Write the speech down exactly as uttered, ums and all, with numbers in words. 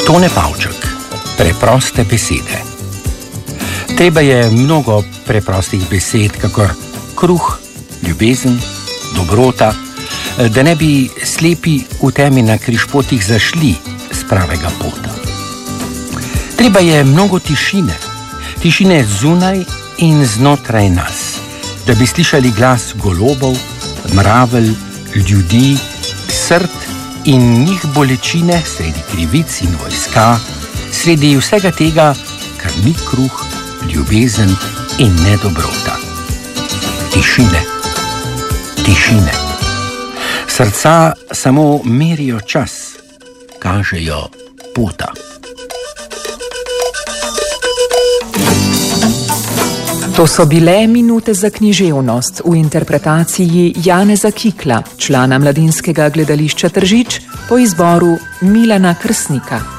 Tone Pavček, preproste besede. Treba je mnogo preprostih besed, kakor kruh, ljubezen, dobrota, da ne bi slepi v temi na križpotih zašli z pravega pota. Treba je mnogo tišine, tišine zunaj in znotraj nas, da bi slišali glas golobov, mravelj, ljudi, srd in njih bolečine sredi krivic in vojska, sredi vsega tega, kar ni kruh, ljubezen in nedobrota. Tišine, tišine. Srca samo merijo čas, kažejo pota. To so bile minute za književnost v interpretaciji Janeza Kikla, člana Mladinskega gledališča Tržič, po izboru Milana Krsnika.